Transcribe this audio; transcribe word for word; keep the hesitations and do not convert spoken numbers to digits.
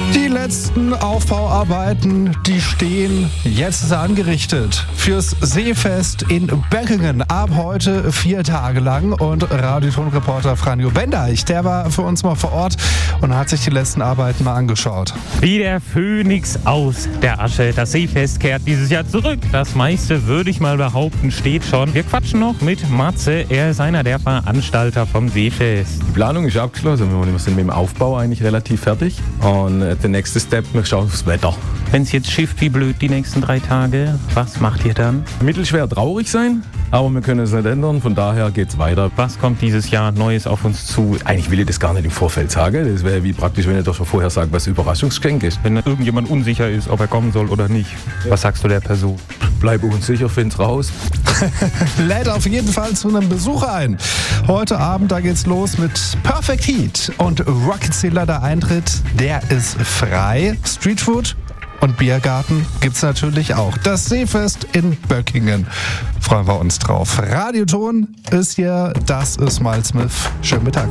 Die letzten Aufbauarbeiten, die stehen. Jetzt ist er angerichtet fürs Seefest in Böckingen. Ab heute vier Tage lang. Und Radioton-Reporter Franjo Bendeich, der war für uns mal vor Ort und hat sich die letzten Arbeiten mal angeschaut. Wie der Phönix aus der Asche. Das Seefest kehrt dieses Jahr zurück. Das meiste, würde ich mal behaupten, steht schon. Wir quatschen noch mit Matze. Er ist einer der Veranstalter vom Seefest. Die Planung ist abgeschlossen. Wir sind mit dem Aufbau eigentlich relativ fertig. Und der nächste Step, wir schauen aufs Wetter. Wenn es jetzt schifft wie blöd die nächsten drei Tage, was macht ihr dann? Mittelschwer traurig sein, aber wir können es nicht ändern. Von daher geht es weiter. Was kommt dieses Jahr Neues auf uns zu? Eigentlich will ich das gar nicht im Vorfeld sagen. Das wäre wie praktisch, wenn ich doch schon vorher sage, was Überraschungsgeschenk ist. Wenn irgendjemand unsicher ist, ob er kommen soll oder nicht, was sagst du der Person? Bleib unsicher, find's raus. Lädt auf jeden Fall zu einem Besuch ein. Heute Abend, da geht's los mit Perfect Heat und Rockzilla. Der Eintritt, der ist frei. Streetfood und Biergarten gibt's natürlich auch. Das Seefest in Böckingen. Freuen wir uns drauf. Radioton ist hier, das ist Miles Smith. Schönen Mittag.